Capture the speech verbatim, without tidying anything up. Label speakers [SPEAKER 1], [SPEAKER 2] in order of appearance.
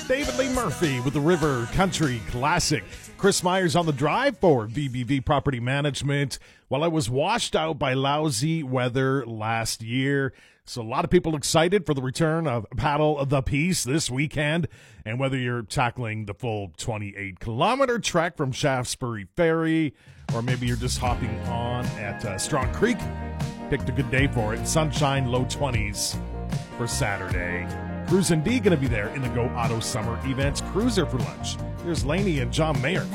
[SPEAKER 1] David Lee Murphy with the River Country Classic. Chris Myers on the drive for V B V Property Management. While I was washed out by lousy weather last year, so a lot of people excited for the return of Paddle the Peace this weekend. And whether you're tackling the full twenty-eight kilometer trek from Shaftesbury Ferry, or maybe you're just hopping on at uh, Strong Creek, picked a good day for it. Sunshine, low twenties for Saturday. Cruisin' D going to be there in the Go Auto Summer Events Cruiser for lunch. Here's Laney and John Mayer.